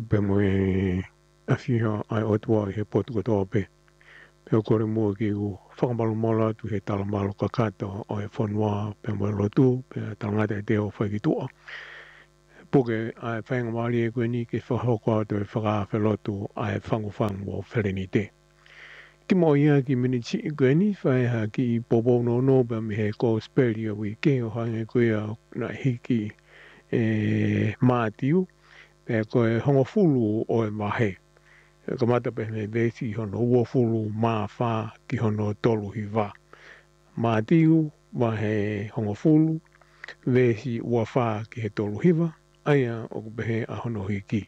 pe mo afio ai o tua he potu ko toa pe. Pe o kore mua ki u whakamalu mola tu he talamalu kakata o he whanua pe mo lotu pe talangata e te o whai ki tua. Puke ai whainga maari e koe ni ke whahoko atu e whakawhelotu ai whangu o whereni te. Ki mo ia ki miniti i koe ni whai ha ki popo no pe mi he ko speri o wi ke o hange koe a na hiki mātiu pe koe hongo fulu o e mahe. Ka mata pe me vesi hono ua fulu mā whā ki hono tolu hi wā. Mātiu wa he hongo fulu, vesi ua whā ki he tolu hiwa, aia o kupehe a hono hiki.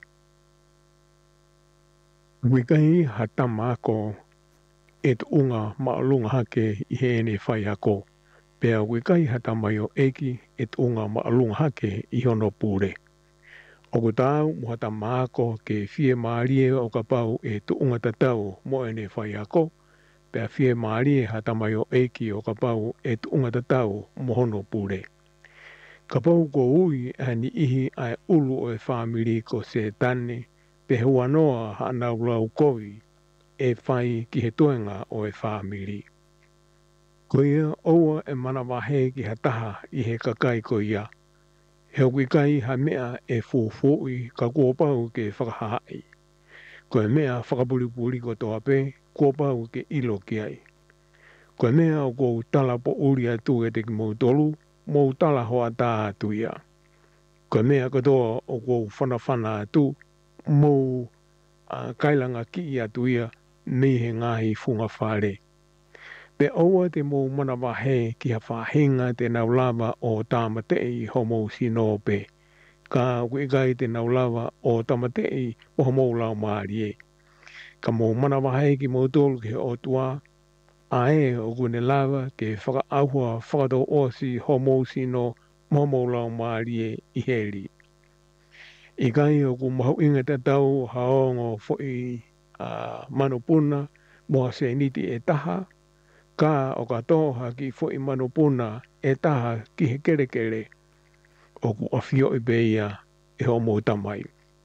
Wikai ha tama ako e tu unga maalunga hake i he ene whai ako. Pea wikai ha tama yo eki e tu unga maalunga hake i hono pūre. O ko tāu muhata māko ke fie maarie o ka pau e tu unga tatau mo ene whai ako, pea fie maarie ha tamayo eiki o ka pau e tu unga tatau mo hono pūre. Ka pau ko ui ani ihi ai ulu o e whamiri ko se tane, pe hua noa ha nau lau kovi e whai ki he toenga o e whamiri. Ko ia oua e mana wahe ki ha taha i he kakai ko ia. He wikai ha mea e fōfōi ka kua pau ke whakahai. Ko e mea whakapuripuri ko toa pe, kua pau ke ilo ki ai. Ko e mea o kou tala po uri atu e te ki mou tolu, mou tala hoa tā atu ia. Ko e mea katoa o kou whanawhana atu, mou kailanga ki atu ia, nei he ngahi funga whare. Pe aua te mou mana wahe ki ha whahenga te naulawa o tāmatei homo sino pe. Ka wikai te naulawa o tāmatei o homo lau maari e. Ka mou mana wahe ki mou tolu ki he otua, a e o kune lawa ke whakaahua whakato osi homo sino homo lau maari e i heri. I kai o ku mahu inga te tau haongo fwoi manupuna moa se niti e taha, ka o ka toha ki fwoi manupuna e taha ki he kere kere o ku awhio i beia e ho mou tamai.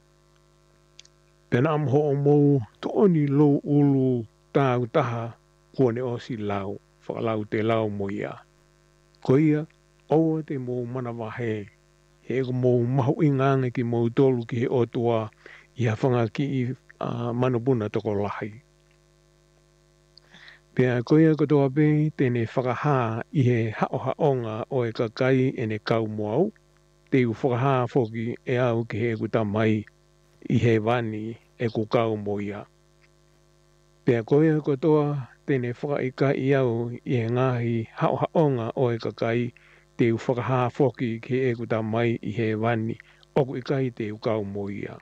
Pena am ho o mou tooni lou ulu tāu taha kuone osi lau, whakalau te lau mo ia. Ko ia, oua te mou mana wahe, he ko mou mahu ingange ki mou tolu ki he otua i hawhanga ki i manupuna toko lahi. Pea koia katoa pe tene whakaha i he haonga o e kakai e ne kau moau, te u whakaha foki e au ki he kutamai i he wani e ku kau mo ia. Pea koia katoa tene whakaika i au i he ngahi haonga o e kakai, te u whakaha foki ki he kutamai i he wani o ku ikai te u kau mo ia.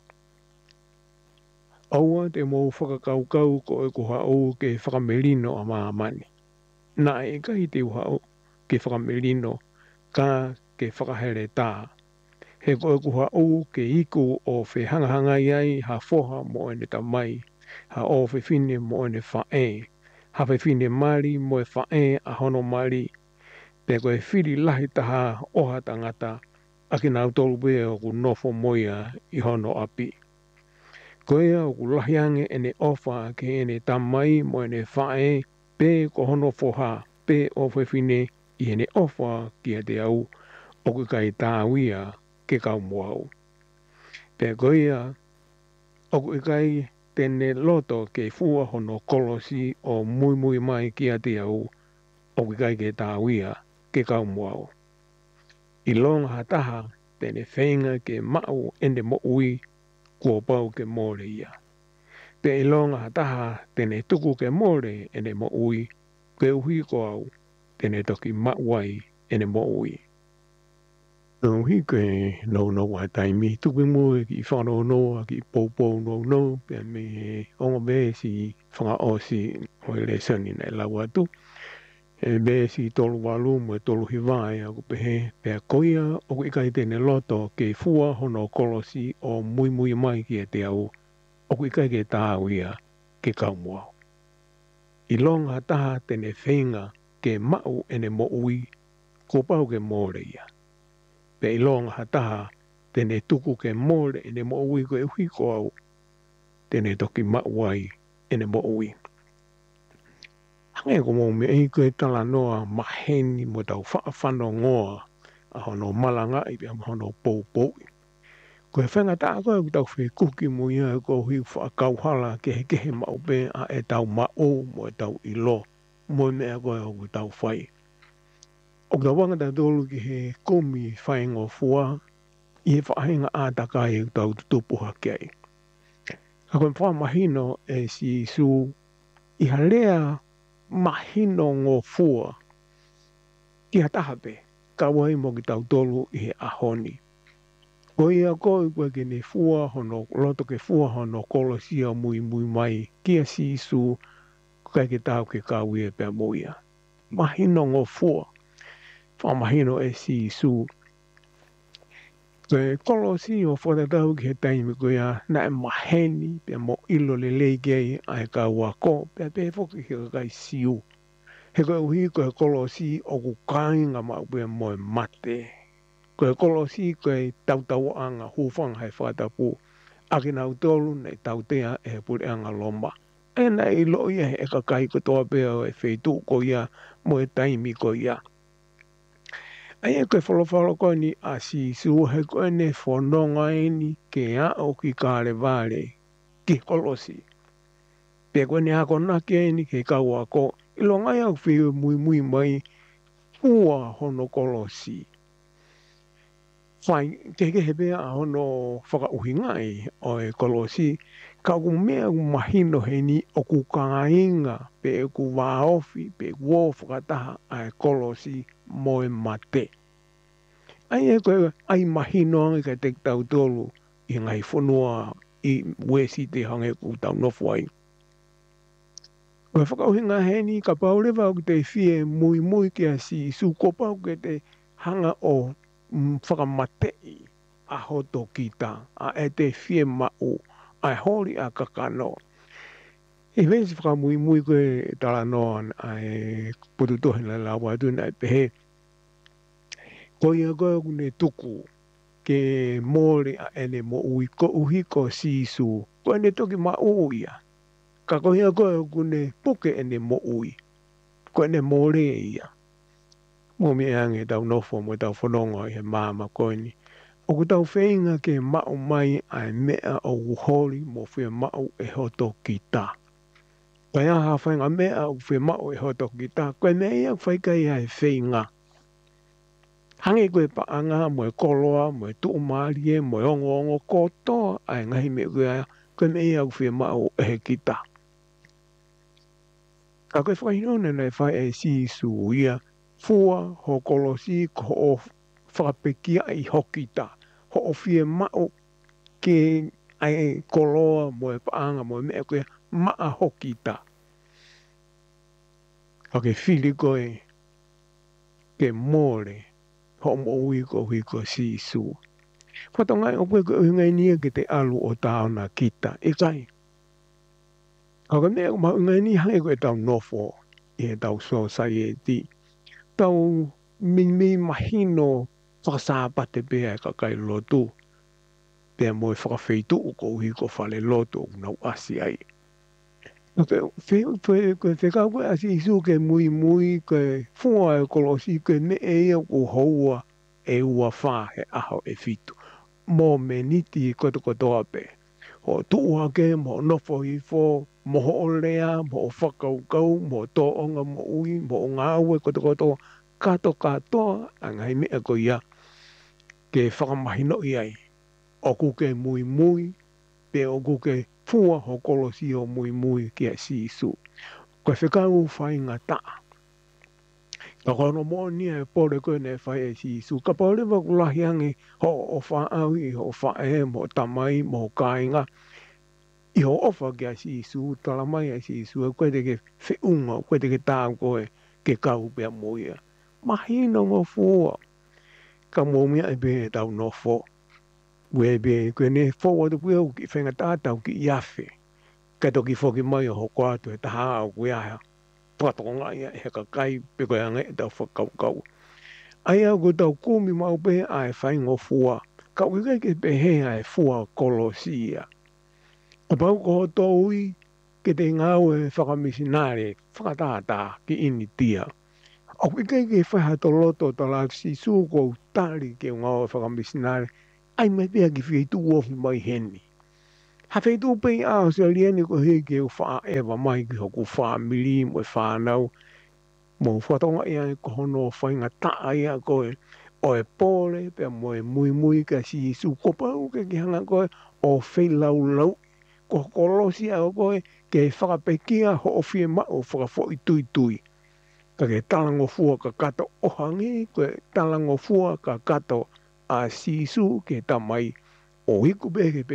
Aua te mou whakakaukau ko e ku hao ke whakamelino a maamani. Nā e kai te uhao ke whakamelino ka ke whakahere tā. He ko e ku hao ke iku o whi hangahanga iai ha foha mo ene tamai, ha o whi fine mo ene whae, ha whi fine mari mo e whae a hono mari, pe ko e whiri lahi taha oha tangata, aki nau tolu pe o ku nofo moia i hono api. Ko ea o ku lahiange ene ofa ke ene tamai mo ene whae, pe ko hono foha, pe o whewhine i ene ofa ki a te au, o ku kai tāwia ke kau moau. Pe ko ea, o ku kai tene loto ke fua hono kolosi o mui mai ki a te au, o ku kai ke tāwia ke kau moau. I longa hataha tene whenga ke mau ene mo ui, kua pau ke more ia. Pe ilonga hataha tene tuku ke more ene mo ui, ke uhi ko au tene toki mauai ene mo ui. Nau hi ke no wa taimi tuku mo ki whano no ki popo no pe me ongo me si whanga o si hoi le sani nei lau atu. E me si tolu walu mo tolu hiwai a kupehe pe a koia o ikai tene loto ke fua hono kolosi o mui mai ki e te au o ikai ke tāu ia ke kau moau. I longa taha tene whenga ke mau ene mo ui ko pau ke more ia. Pe i longa taha tene tuku ke mole ene mo ui ko e hui ko au tene toki mauai ene mo ui. Hange ko mo me i ko e tala noa maheni mo tau whaafano ngoa a hono malanga i pia hono pou pou. Ko e whenga tā koe ku tau whi kuki mo ia ko hui whaakauhala ke he maupe a e tau mao mo e tau ilo mo mea koe o ku tau whai. O ka wanga tā tolu ki he komi whaingo fua i he whaahinga ātakai e tau tupuha kei. Ka koe wha mahino e si su i halea mahino ngō fua ki hatahape ka wai mo ki tau tolu i he ahoni. Ko ia koe koe ke ne fua hono, loto ke fua hono kolosia mui mai kia si su kai ke tau ke kawi e pia moia. Mahino ngō fua, wha mahino e si su. Koe kolosi o whatatau ki he taimi koe a na e maheni pia mo ilo le leikei a he kaua ko pia pe foki he kai siu. He koe uhi koe kolosi o ku kāinga mau pia mo e mate. Koe kolosi koe tau anga hufanga he whatapu. Aki nau tolu nei tau tea e he puri anga lomba. E na i lo ia he eka kai ko toa pia e wheitu ko ia mo e taimi ko ia. Ai e koe whalawhalo koe ni a si su he koe ne whanonga eni ke a o ki kāre vare ki kolosi. Pia koe ne hako nake eni ke kaua ko ilo ngai au whiu mui mai fua hono kolosi. Whai, ke he pia a hono whakauhingai o e kolosi, ka ku mea ku mahino he ni o ku kāinga pe ku waofi pe kuo whakataha a e kolosi mo e mate. Ai e koe ai mahino ange ka te tau tolu i ngai whanua i wesi te hange ku tau nofu ai. Koe whakauhinga he ni ka paurewa o te fie mui ki a si su kopau ke te hanga o whakamatei a hoto kita a e te fie mau a hori a kakano. E vesi whakamui koe tala noa a e pututohi la lawa atu na e pehe. Ko ia koe kune tuku ke mōre a ene mo ui ko uhi ko sisu. Ko ene toki mau ia. Ka ko ia koe kune puke ene mo ui. Ko ene mōre ia. Mo me ange tau nofo mo tau whanonga i he māma koe ni. O ku tau whainga ke mau mai a mea o uhori mo whia mau e hoto ki tā. Kai aha whainga mea o whia mau e hoto ki tā. Koe mea ia whaikai a e whainga. Hange koe paanga mo e koloa, mo e tuumarie, mo e ongo kotoa a e ngahi me koe koe mea ia o whia mau e he ki tā. Ka koe whainone nei whai e si su ia. Fua ho kolosi ko o whakapekia i hokita. Ho o fie mao ke ai koloa mo e paanga mo e mea koe maa hokita. Ka ke whiri koe ke mōre ho mo ui ko hui ko si su. Whatongai o koe koe ngai nia ke te alu o tāona kita. E kai. Ka koe mea ko ngai ni hange koe tau nofo i he tau society. Tau mi mahino whakasāpate pēa e kakai lotu. Pēa mo e whakawheitu ko uhi ko whale lotu nau asi ai. Koe whekau koe asi isu ke mui koe fua e kolosi koe me e ia ko houa e ua wha he aho e fitu. Mo me niti kotoa pe. Ho tuua ke mo nofo i fo, mo ho lea, mo whakaukau, mo toonga mo ui, mo ngāue kotoa. Kato katoa a ngai mea ko ia ke whakamahino i ai. O kuke mui, pe o kuke fua ho kolosi o mui ki a sisu. Koe whekau whainga taa. Ka kono mo nia e pore koe ne whai e sisu. Ka paurewa kulahi angi ho o whaawi, ho whae, mo tamai, mo kāinga. I ho ofa ki a sisu, talamai a sisu, e koe te ke whiunga, koe te ke tā koe ke kau pia moia. Mahino ngō fua. Ka mōmia e be e tau no fo. Ue be koe ne fo wadu pia u ki whenga tātau ki iawhi. Ka toki whoki mai o hoko atu e taha au kui aha. Patonga ia e heka kai pe koe anga e tau whakaukau. Ai au ko tau kumi mau pe a e whai ngō fua. ka uikai ke pehea e fua kolosia. O pau ko toui ke te ngau e whakamisinare, whakatata ki initia. O uikai ke whaha to loto to la si su ko tari ke ngau e whakamisinare, ai me pia ki whii tu ofi mai heni. Ha whii tu pei a se lieni ko hei ke u wha ewa mai ki hoku wha mili mo e whanau, mo whatonga ia e kohono whainga taa ia koe, o e pole pe mo e mui mui ka si su ko pau ke hanga koe o whai lau lau, ko kolosi a koe ke whakapekia ho o whie mao whakafo i tui tui. Ka ke talango fua ka kato ohangi, koe talango fua ka kato a sisu ke tamai o hiku behe